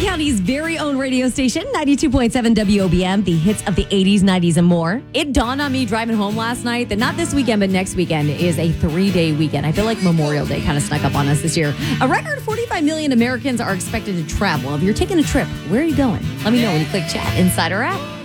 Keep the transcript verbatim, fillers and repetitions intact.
County's very own radio station, ninety-two point seven W O B M, the hits of the eighties, nineties, and more. It dawned on me driving home last night that not this weekend, but next weekend is a three-day weekend. I feel like Memorial Day kind of snuck up on us this year. A record forty-five million Americans are expected to travel. If you're taking a trip, where are you going? Let me know when you click chat inside our app.